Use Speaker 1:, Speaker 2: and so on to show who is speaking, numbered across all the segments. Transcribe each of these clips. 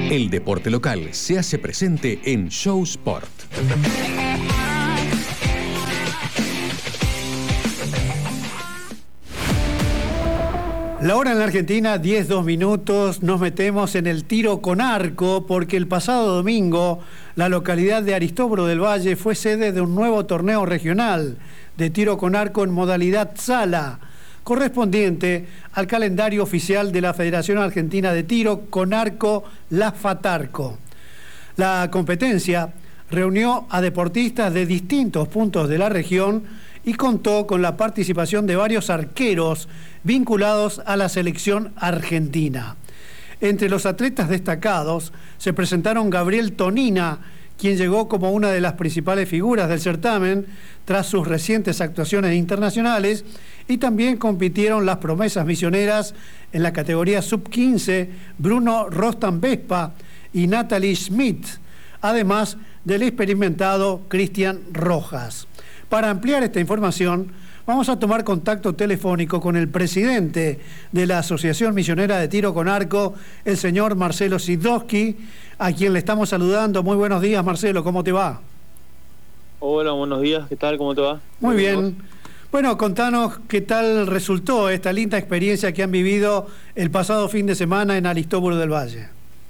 Speaker 1: El deporte local se hace presente en Show Sport.
Speaker 2: La hora en la Argentina, 10:02 minutos. Nos metemos en el tiro con arco porque el pasado domingo la localidad de Aristóbulo del Valle fue sede de un nuevo torneo regional de tiro con arco en modalidad sala, correspondiente al calendario oficial de la Federación Argentina de Tiro con Arco, la FATARCO. La competencia reunió a deportistas de distintos puntos de la región y contó con la participación de varios arqueros vinculados a la selección argentina. Entre los atletas destacados se presentaron Gabriel Tonina, quien llegó como una de las principales figuras del certamen tras sus recientes actuaciones internacionales, y también compitieron las promesas misioneras en la categoría sub-15, Bruno Rostam Vespa y Natalie Schmidt, además del experimentado Cristian Rojas. Para ampliar esta información, vamos a tomar contacto telefónico con el presidente de la Asociación Misionera de Tiro con Arco, el señor Marcelo Sidowski, a quien le estamos saludando. Muy buenos días, Marcelo, ¿cómo te va?
Speaker 3: Hola, buenos días, ¿qué tal? ¿Cómo te va?
Speaker 2: Muy bien. Bueno, contanos qué tal resultó esta linda experiencia que han vivido el pasado fin de semana en Aristóbulo del Valle.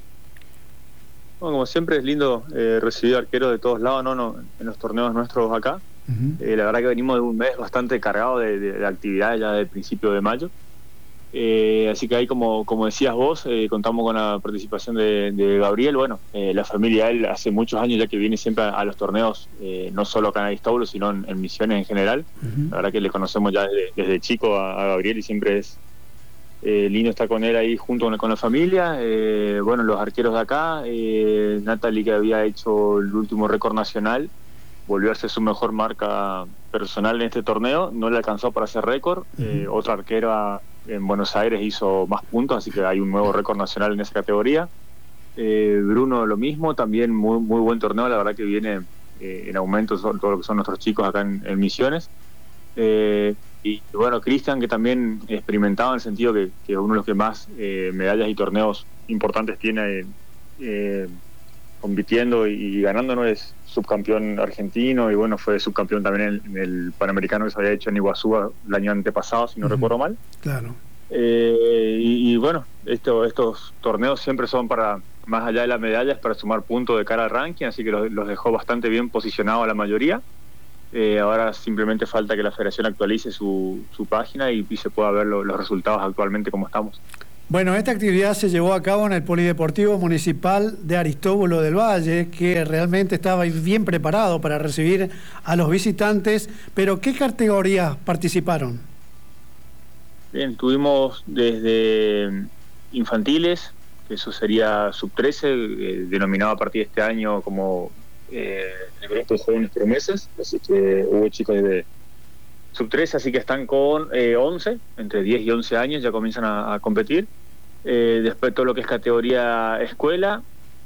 Speaker 3: Bueno, como siempre es lindo recibir arqueros de todos lados, ¿no? En los torneos nuestros acá. La verdad que venimos de un mes bastante cargado de actividades ya desde el principio de mayo. Así que ahí, como decías vos, contamos con la participación de Gabriel. Bueno, la familia de él hace muchos años ya que viene siempre a los torneos, no solo acá en Aristóbulo, sino en Misiones en general. La verdad que le conocemos ya desde chico a Gabriel y siempre es lindo estar con él ahí junto con la familia. Bueno, los arqueros de acá, Natalie, que había hecho el último récord nacional, volvió a hacer su mejor marca personal en este torneo, no le alcanzó para hacer récord. Otra arquera en Buenos Aires hizo más puntos, así que hay un nuevo récord nacional en esa categoría. Bruno lo mismo, también muy buen torneo, la verdad que viene en aumento todo lo que son nuestros chicos acá en Misiones. Y bueno, Cristian, que también experimentaba en el sentido que uno de los que más medallas y torneos importantes tiene compitiendo y ganando, ¿no? Es subcampeón argentino y bueno, fue subcampeón también en el Panamericano que se había hecho en Iguazú el año antepasado, si no recuerdo mal.
Speaker 2: Claro.
Speaker 3: Y bueno, estos torneos siempre son para, más allá de las medallas, para sumar puntos de cara al ranking, así que los dejó bastante bien posicionados a la mayoría. Ahora simplemente falta que la federación actualice su página y se pueda ver los resultados actualmente como estamos.
Speaker 2: Bueno, esta actividad se llevó a cabo en el Polideportivo Municipal de Aristóbulo del Valle, que realmente estaba bien preparado para recibir a los visitantes, pero ¿qué categorías participaron?
Speaker 3: Bien, tuvimos desde infantiles, que eso sería sub-13, denominado a partir de este año como el grupo de jóvenes promesas, así que hubo chicos de sub-13, así que están con 11, entre 10 y 11 años, ya comienzan a competir. Después todo lo que es categoría escuela,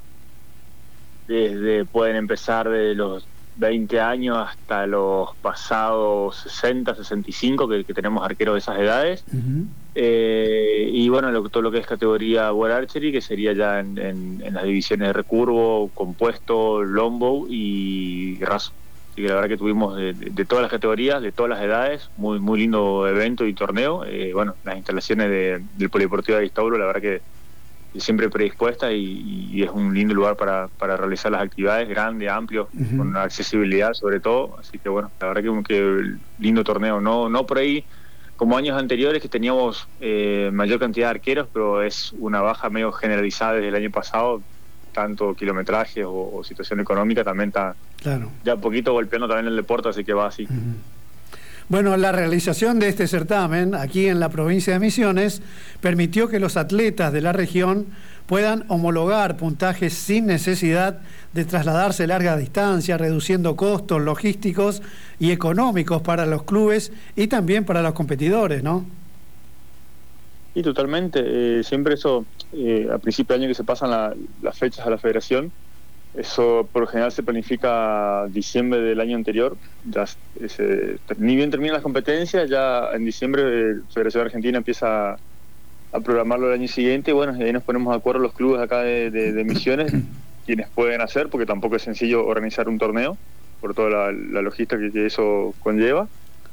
Speaker 3: pueden empezar de los 20 años hasta los pasados 60, 65, que tenemos arqueros de esas edades. Y bueno, todo lo que es categoría World Archery, que sería ya en las divisiones de recurvo, compuesto, longbow y raso. Así que la verdad que tuvimos de todas las categorías, de todas las edades, muy lindo evento y torneo. Bueno, las instalaciones del Polideportivo de Aristóbulo, la verdad que siempre predispuesta y es un lindo lugar para realizar las actividades, grande, amplio, con accesibilidad sobre todo. Así que bueno, la verdad que lindo torneo. No por ahí como años anteriores que teníamos mayor cantidad de arqueros, pero es una baja medio generalizada desde el año pasado, tanto kilometraje o situación económica también está ya un poquito golpeando también el deporte, así que va así.
Speaker 2: Bueno, la realización de este certamen aquí en la provincia de Misiones permitió que los atletas de la región puedan homologar puntajes sin necesidad de trasladarse larga distancia, reduciendo costos logísticos y económicos para los clubes y también para los competidores, ¿no?
Speaker 3: Sí, totalmente. Siempre eso, a principio de año que se pasan las fechas a la federación, eso por lo general se planifica diciembre del año anterior. Ya ni bien terminan las competencias, ya en diciembre Federación Argentina empieza programarlo el año siguiente. Bueno, y ahí nos ponemos de acuerdo los clubes acá de Misiones, quienes pueden hacer, porque tampoco es sencillo organizar un torneo, por toda la logística que eso conlleva.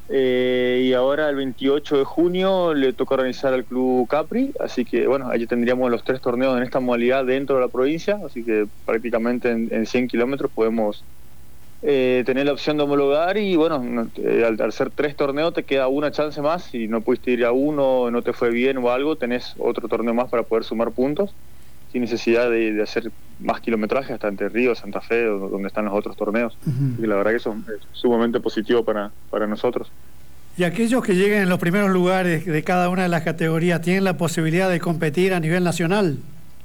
Speaker 3: Y ahora el 28 de junio le toca organizar al Club Capri, así que bueno, allí tendríamos los 3 torneos en esta modalidad dentro de la provincia, así que prácticamente en 100 kilómetros podemos tener la opción de homologar. Y bueno, al ser 3 torneos te queda una chance más. Si no pudiste ir a uno, no te fue bien o algo, tenés otro torneo más para poder sumar puntos sin necesidad de hacer más kilometraje hasta Entre Ríos, Santa Fe, donde están los otros torneos. Y la verdad que eso es sumamente positivo para nosotros.
Speaker 2: Y aquellos que lleguen en los primeros lugares de cada una de las categorías, ¿tienen la posibilidad de competir a nivel nacional?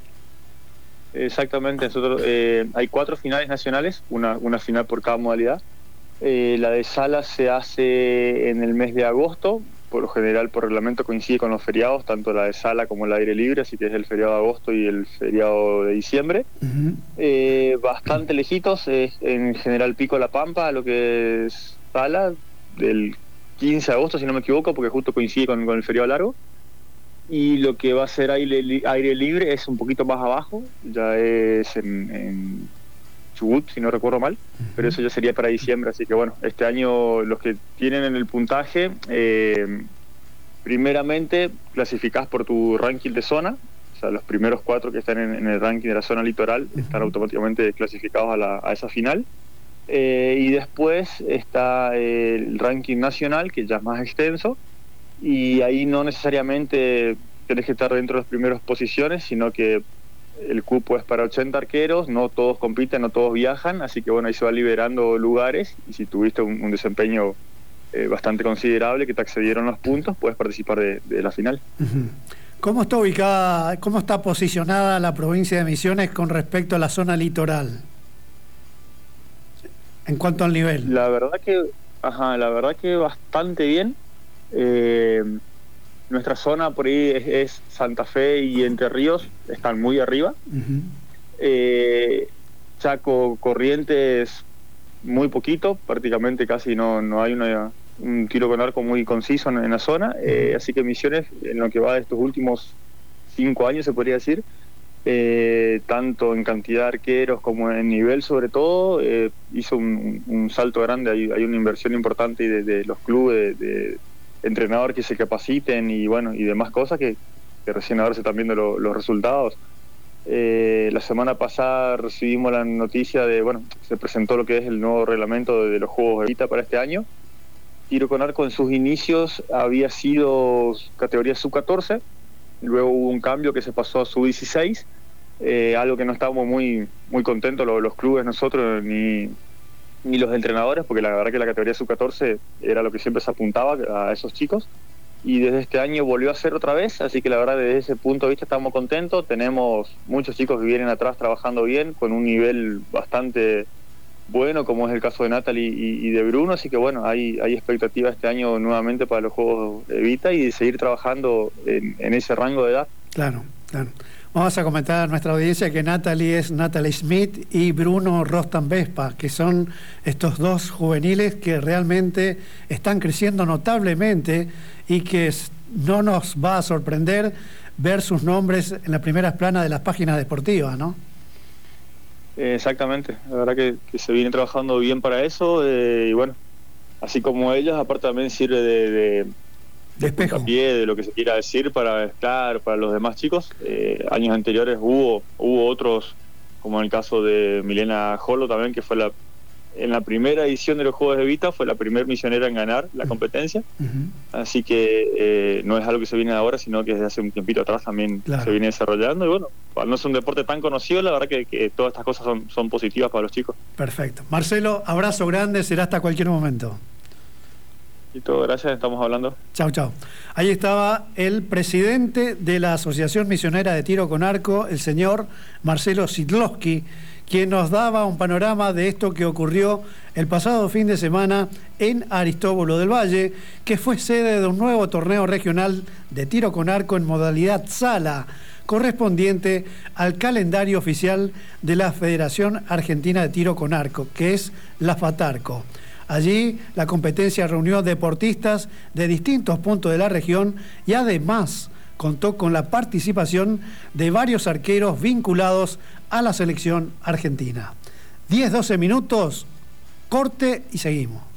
Speaker 3: Exactamente, nosotros hay 4 finales nacionales, una final por cada modalidad. La de sala se hace en el mes de agosto, por lo general por reglamento coincide con los feriados, tanto la de sala como el aire libre, así que es el feriado de agosto y el feriado de diciembre. Bastante lejitos, es en General Pico La Pampa, lo que es sala, del 15 de agosto si no me equivoco, porque justo coincide con el feriado largo. Y lo que va a ser aire libre es un poquito más abajo, ya es en Chubut, si no recuerdo mal, pero eso ya sería para diciembre. Así que bueno, este año los que tienen en el puntaje, primeramente clasificás por tu ranking de zona, o sea, los primeros 4 que están en el ranking de la zona litoral están automáticamente clasificados a esa final. Y después está el ranking nacional, que ya es más extenso, y ahí no necesariamente tenés que estar dentro de las primeras posiciones, sino que el cupo es para 80 arqueros, no todos compiten, no todos viajan, así que bueno, ahí se va liberando lugares, y si tuviste un desempeño bastante considerable, que te accedieron los puntos, puedes participar de la final.
Speaker 2: ¿Cómo está ubicada, cómo está posicionada la provincia de Misiones con respecto a la zona litoral, en cuanto al nivel?
Speaker 3: La verdad que bastante bien. Nuestra zona por ahí es Santa Fe y Entre Ríos, están muy arriba. Chaco, Corrientes, muy poquito, prácticamente casi no hay un tiro con arco muy conciso en la zona. Así que Misiones, en lo que va de estos últimos 5 años, se podría decir, tanto en cantidad de arqueros como en nivel, sobre todo, hizo un salto grande. Hay una inversión importante de los clubes, de entrenadores que se capaciten y bueno, y demás cosas que recién ahora se están viendo los resultados. La semana pasada recibimos la noticia se presentó lo que es el nuevo reglamento de los Juegos Evita para este año. Tiro con arco en sus inicios había sido categoría sub-14, luego hubo un cambio que se pasó a sub-16, algo que no estábamos muy contentos los clubes, nosotros, ni los entrenadores, porque la verdad que la categoría sub-14 era lo que siempre se apuntaba a esos chicos, y desde este año volvió a ser otra vez, así que la verdad desde ese punto de vista estamos contentos. Tenemos muchos chicos que vienen atrás trabajando bien, con un nivel bastante bueno, como es el caso de Natalie y de Bruno, así que bueno, hay expectativa este año nuevamente para los Juegos Evita y de seguir trabajando en ese rango de edad.
Speaker 2: Claro. Vamos a comentar a nuestra audiencia que Natalie es Natalie Smith y Bruno Rostam Vespa, que son estos 2 juveniles que realmente están creciendo notablemente y que no nos va a sorprender ver sus nombres en las primeras planas de las páginas deportivas, ¿no?
Speaker 3: Exactamente, la verdad que se viene trabajando bien para eso, y bueno, así como ellos, aparte también sirve de
Speaker 2: espejo,
Speaker 3: de lo que se quiera decir para los demás chicos. Años anteriores hubo otros, como en el caso de Milena Jolo también, que fue en la primera edición de los Juegos de Evita, fue la primera misionera en ganar la competencia. Así que no es algo que se viene de ahora, sino que desde hace un tiempito atrás también se viene desarrollando. Y bueno, al no ser un deporte tan conocido, la verdad que todas estas cosas son positivas para los chicos.
Speaker 2: Perfecto. Marcelo, abrazo grande, será hasta cualquier momento.
Speaker 3: Y todo, gracias, estamos hablando.
Speaker 2: Chau. Ahí estaba el presidente de la Asociación Misionera de Tiro con Arco, el señor Marcelo Sidlowski, quien nos daba un panorama de esto que ocurrió el pasado fin de semana en Aristóbulo del Valle, que fue sede de un nuevo torneo regional de tiro con arco en modalidad sala, correspondiente al calendario oficial de la Federación Argentina de Tiro con Arco, que es la FATARCO. Allí la competencia reunió deportistas de distintos puntos de la región y además contó con la participación de varios arqueros vinculados a la selección argentina. 10-12 minutos, corte y seguimos.